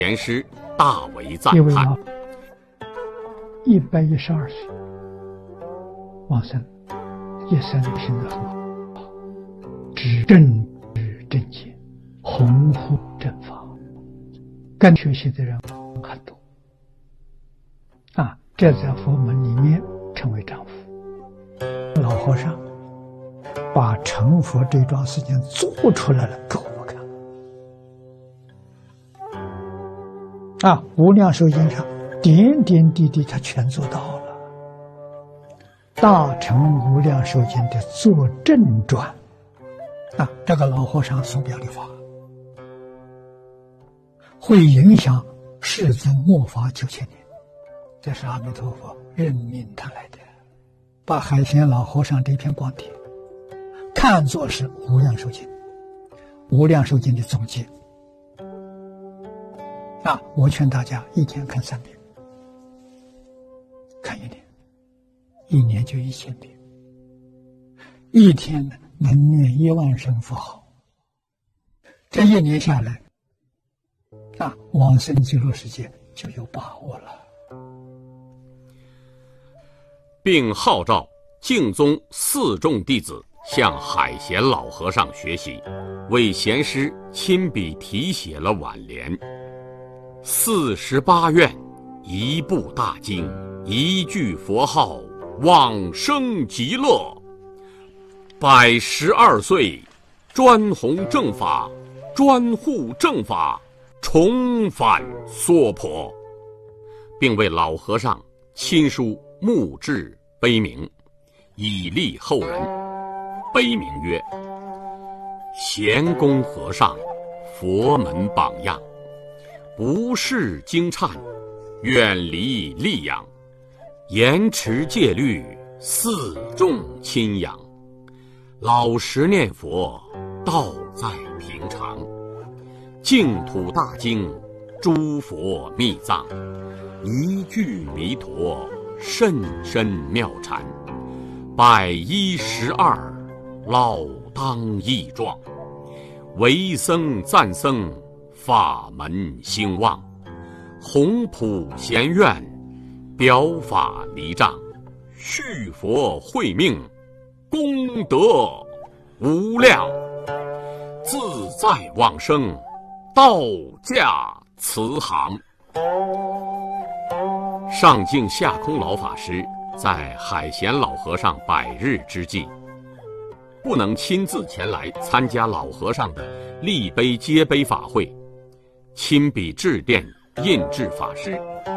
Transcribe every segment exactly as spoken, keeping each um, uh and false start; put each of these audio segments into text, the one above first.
贤师大为赞叹。 一百一十二岁往生，一生行得很好，知正知正见，弘护正法，跟学习的人很多啊，这在佛门里面称为丈夫。老和尚把成佛这桩事情做出来了给我们看啊，无量寿经上点点滴滴他全做到了。大乘无量寿经的作证传啊，这个老和尚所表的法会影响世尊末法九千年，这是阿弥陀佛任命他来的，把海贤老和尚这篇光碟看作是无量寿经，无量寿经的总结啊！我劝大家一天看三遍，看一年，一年就一千遍，一天能念一万声佛号，这一年下来啊，往生极乐世界就有把握了。 并号召净宗四众弟子向海贤老和尚学习，为贤师亲笔题写了挽联：四十八愿，一部大经，一句佛号，往生极乐。百十二岁，专弘正法，专护正法，重返娑婆，并为老和尚亲书墓志碑铭，以利后人。碑铭曰：贤公和尚，佛门榜样，不识经忏，远离戾养，严持戒律，四众亲仰，老实念佛，道在平常，净土大经，诸佛密藏，一句弥陀，甚深妙禅，百一十二，老当益壮，为僧赞僧，法门兴旺，弘普贤愿，表法离障，续佛慧命，功德无量，自在往生，道驾慈航。上净下空老法师在海贤老和尚百日之际，不能亲自前来参加老和尚的立碑接碑法会，亲笔致电印制法师。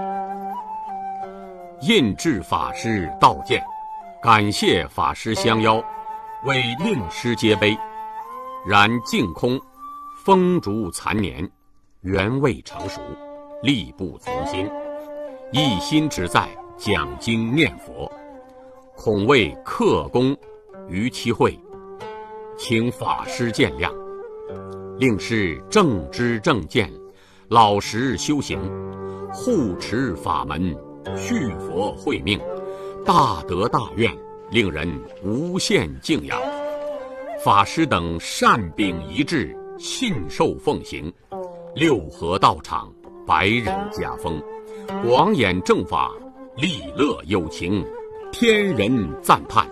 印制法师道见，感谢法师相邀，为令师接碑，然净空风烛残年，缘未成熟，力不从心，一心只在讲经念佛，恐为克功于其会，请法师见谅。令师正知正见，老实修行，护持法门，续佛慧命，大德大愿，令人无限敬仰。法师等善秉一致，信受奉行，六合道场，百人家风，广演正法，利乐有情，天人赞叹。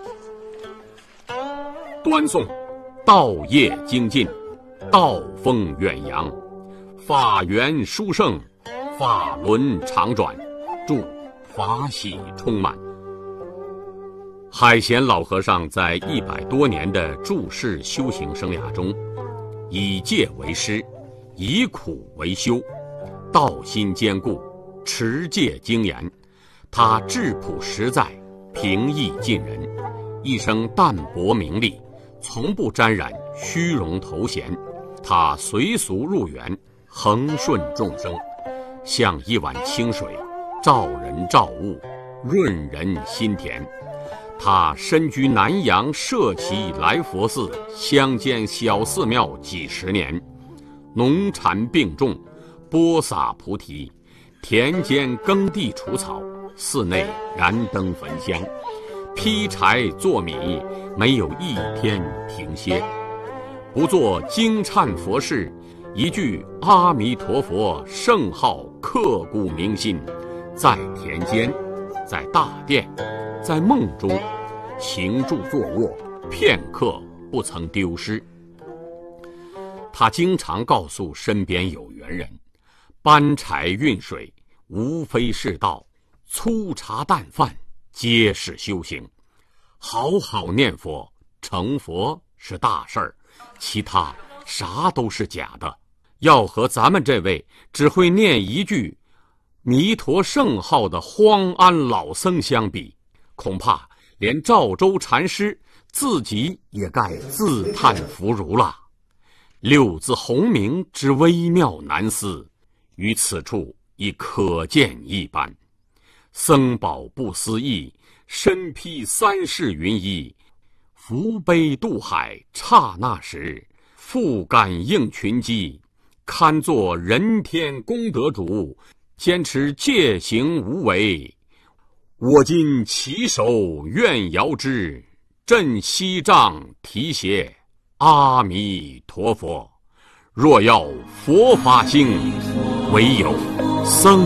端诵道业精进，道风远扬，法缘殊胜，法轮常转，祝法喜充满。海贤老和尚在一百多年的住世修行生涯中，以戒为师，以苦为修，道心坚固，持戒精严。他质朴实在，平易近人，一生淡泊名利，从不沾染虚荣头衔。他随俗入园，恒顺众生，像一碗清水，照人照物，润人心田。他身居南阳社稷来佛寺乡间小寺庙几十年，农禅并种，播撒菩提，田间耕地除草，寺内燃灯焚香，劈柴做米，没有一天停歇。不做经忏佛事， 一句阿弥陀佛圣号刻骨铭心，在田间，在大殿，在梦中，行住坐卧，片刻不曾丢失。他经常告诉身边有缘人，搬柴运水无非是道，粗茶淡饭皆是修行。好好念佛，成佛是大事儿，其他啥都是假的。要和咱们这位只会念一句弥陀圣号的荒安老僧相比，恐怕连赵州禅师自己也该自叹弗如了。六字洪名之微妙难思，于此处已可见一斑。僧宝不思议，身披三世云衣，扶悲渡海刹那时，复感应群机，堪作人天功德主，坚持戒行无为。我今起手愿遥之，振西杖提携阿弥陀佛。若要佛法兴，唯有僧